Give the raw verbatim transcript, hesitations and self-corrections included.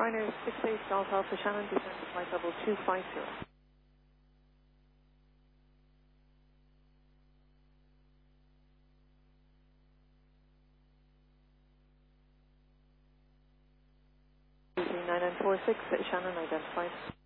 Ryanair six eight Golf Alpha Shannon, descend to flight level two five zero. three nine nine four six, Shannon identified.